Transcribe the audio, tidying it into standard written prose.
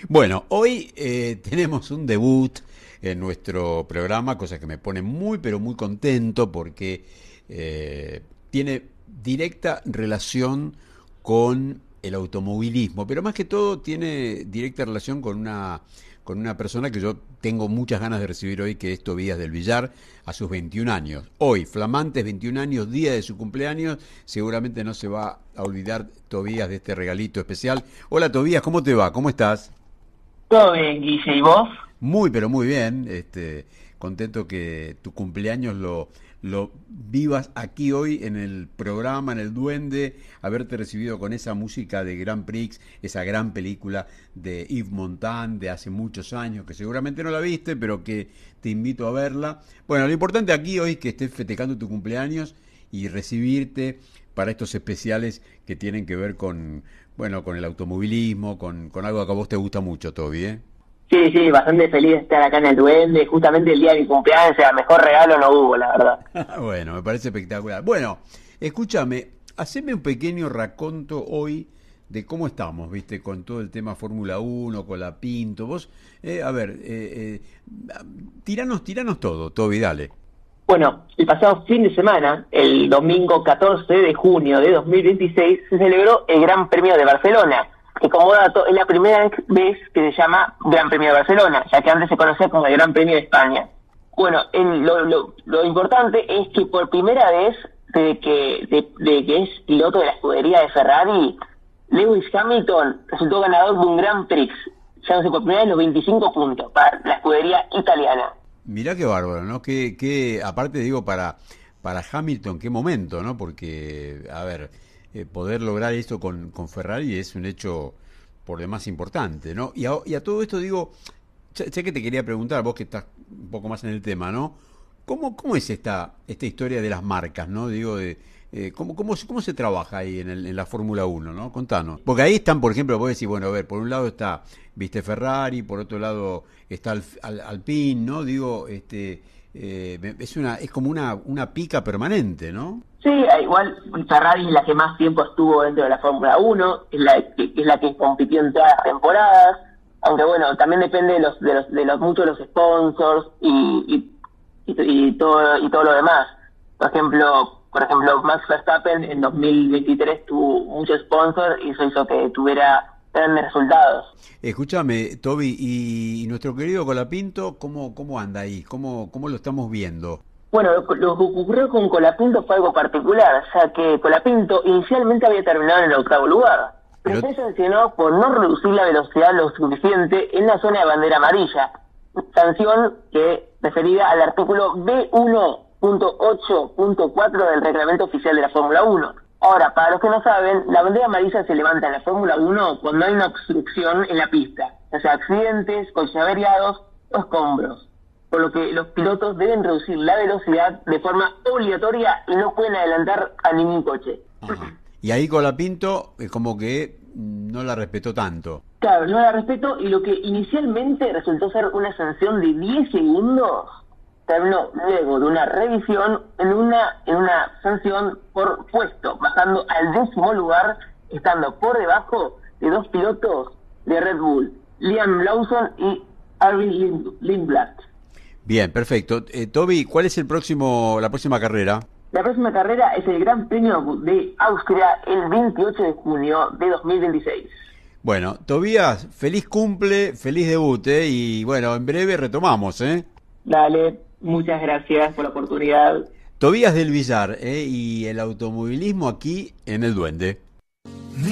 Bueno, hoy tenemos un debut en nuestro programa, cosa que me pone muy, pero muy contento porque tiene directa relación con el automovilismo, pero más que todo tiene directa relación con una persona que yo tengo muchas ganas de recibir hoy, que es Tobías del Villar, a sus 21 años. Hoy, flamantes 21 años, día de su cumpleaños, seguramente no se va a olvidar Tobías de este regalito especial. Hola Tobías, ¿cómo te va? ¿Cómo estás? Todo bien, Guille, ¿y vos? Muy, pero muy bien. Contento que tu cumpleaños lo vivas aquí hoy en el programa, en el Duende, haberte recibido con esa música de Grand Prix, esa gran película de Yves Montand de hace muchos años, que seguramente no la viste, pero que te invito a verla. Bueno, lo importante aquí hoy es que estés festejando tu cumpleaños y recibirte para estos especiales que tienen que ver con, bueno, con el automovilismo, con algo que a vos te gusta mucho, Toby, ¿eh? Sí, sí, bastante feliz de estar acá en el Duende, justamente el día de mi cumpleaños, o sea, mejor regalo no hubo, la verdad. Bueno, me parece espectacular. Bueno, escúchame, haceme un pequeño raconto hoy de cómo estamos, viste, con todo el tema Fórmula Uno, con la Pinto. Vos, a ver, tiranos todo, Toby, dale. Bueno, el pasado fin de semana, el domingo 14 de junio de 2026, se celebró el Gran Premio de Barcelona, que como dato es la primera vez que se llama Gran Premio de Barcelona, ya que antes se conocía como el Gran Premio de España. Bueno, lo importante es que por primera vez de que es piloto de la escudería de Ferrari, Lewis Hamilton resultó ganador de un Gran Prix, llevándose por primera vez los 25 puntos para la escudería italiana. Mirá qué bárbaro, ¿no? Aparte digo, para Hamilton, qué momento, ¿no? Porque, a ver, poder lograr esto con Ferrari es un hecho por demás importante, ¿no? Y a todo esto digo, sé que te quería preguntar, vos que estás un poco más en el tema, ¿no? ¿Cómo es esta historia de las marcas, ¿no? Digo, ¿cómo se trabaja ahí en la Fórmula Uno, ¿no? Contanos. Porque ahí están, por ejemplo, vos decís, bueno, a ver, por un lado está, viste, Ferrari, por otro lado está Alpine, ¿no? Digo, es como una pica permanente, ¿no? Sí, igual Ferrari es la que más tiempo estuvo dentro de la Fórmula Uno, es la que compitió en todas las temporadas, aunque bueno, también depende de los muchos de los sponsors y todo lo demás. Por ejemplo, Max Verstappen en 2023 tuvo muchos sponsors y eso hizo que tuviera grandes resultados. Escúchame, Toby, y nuestro querido Colapinto, ¿cómo anda ahí? ¿Cómo lo estamos viendo? Bueno, lo que ocurrió con Colapinto fue algo particular, ya que Colapinto inicialmente había terminado en el octavo lugar, pero Pero, fue sancionado por no reducir la velocidad lo suficiente en la zona de bandera amarilla, sanción que referida al artículo B1.8.4 del reglamento oficial de la Fórmula 1. Ahora, para los que no saben, la bandera amarilla se levanta en la Fórmula 1 cuando hay una obstrucción en la pista, ya sea accidentes, coches averiados o escombros, por lo que los pilotos deben reducir la velocidad de forma obligatoria y no pueden adelantar a ningún coche. ajá. Y ahí Colapinto como que no la respetó tanto. Claro, no la respeto y lo que inicialmente resultó ser una sanción de 10 segundos terminó luego de una revisión en una sanción por puesto, bajando al 10º lugar, estando por debajo de dos pilotos de Red Bull, Liam Lawson y Arvid Lindblad. Bien, perfecto. Toby, ¿cuál es la próxima carrera? La próxima carrera es el Gran Premio de Austria el 28 de junio de 2026. Bueno, Tobías, feliz cumple, feliz debut, ¿eh? Y bueno, en breve retomamos, ¿eh? Dale, muchas gracias por la oportunidad. Tobías del Villar, ¿eh? Y el automovilismo aquí en el Duende.